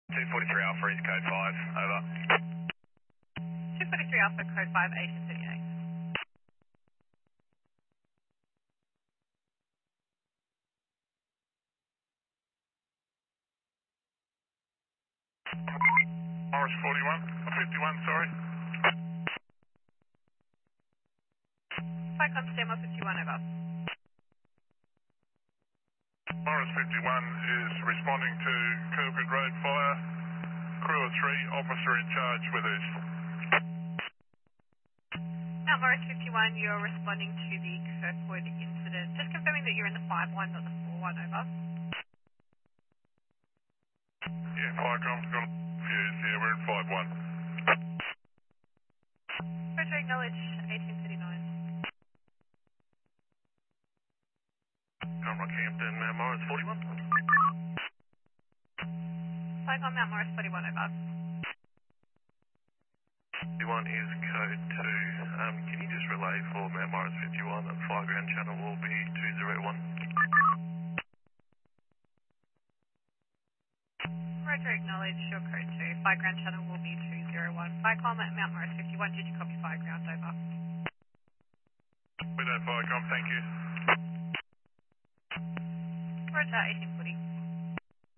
243 Alpha is code 5, over. 243 Alpha, code 5, 1838. Morris 51, sorry. Cyclone Stammer 51, over. Morris 51 is responding to Kirkwood Road fire. Crew of 3, officer in charge with us. Mount Morris 51, you're responding to the Kirkwood incident. Just confirming that you're in the 5-1, not the 4-1, over. Yeah, Firecom's got a fuse. Yeah, we're in 5-1. Roger, acknowledge 1839. Comrock Hampton, Morris 41. Cyclone Mount Morris 41, over. 51 is code 2. Can you just relay for Mount Morris 51 that fire ground channel will be 201? Roger, acknowledge your code 2. Fire ground channel will be 201. Cyclone at Mount Morris 51, did you copy fire ground, over? With that Firecom, thank you. Roger, 1840.